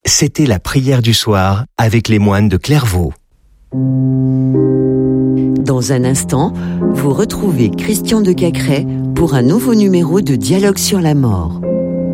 C'était la prière du soir avec les moines de Clairvaux. Dans un instant, vous retrouvez Christian de Cacrès pour un nouveau numéro de Dialogue sur la mort.